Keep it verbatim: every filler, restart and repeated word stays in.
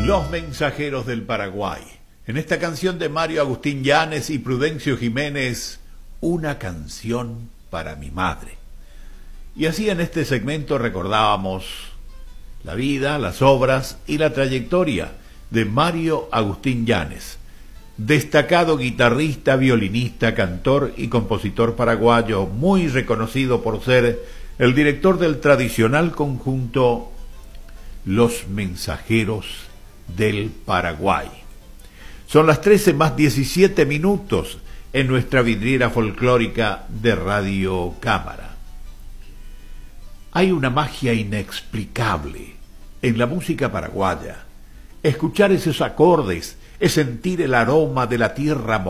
Los Mensajeros del Paraguay. En esta canción de Mario Agustín Llanes y Prudencio Jiménez, una canción para mi madre. Y así en este segmento recordábamos la vida, las obras y la trayectoria de Mario Agustín Llanes, destacado guitarrista, violinista, cantor y compositor paraguayo, muy reconocido por ser el director del tradicional conjunto Los Mensajeros del Paraguay. Son las trece más diecisiete minutos en nuestra vidriera folclórica de Radio Cámara. Hay una magia inexplicable en la música paraguaya. Escuchar esos acordes es sentir el aroma de la tierra